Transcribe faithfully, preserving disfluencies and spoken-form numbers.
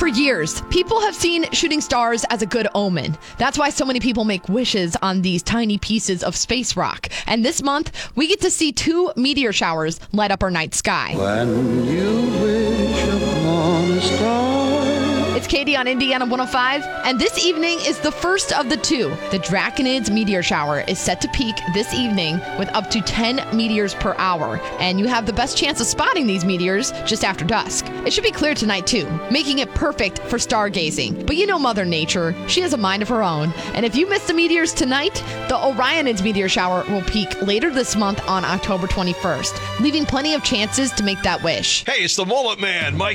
For years, people have seen shooting stars as a good omen. That's why so many people make wishes on these tiny pieces of space rock. And this month, we get to see two meteor showers light up our night sky. When you wish upon a star. It's Katie on Indiana one oh five, and this evening is the first of the two. The Draconids meteor shower is set to peak this evening with up to ten meteors per hour, and you have the best chance of spotting these meteors just after dusk. It should be clear tonight, too, making it perfect for stargazing. But you know Mother Nature, she has a mind of her own, and if you miss the meteors tonight, the Orionids meteor shower will peak later this month on October twenty-first, leaving plenty of chances to make that wish. Hey, it's the Mullet Man, Mike.